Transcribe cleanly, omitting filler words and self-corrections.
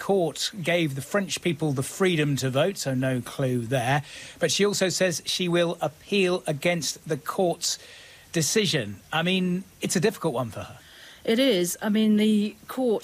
court gave the French people the freedom to vote, so no clue there. But she also says she will appeal against the court's decision. I mean, it's a difficult one for her. It is. I mean, the court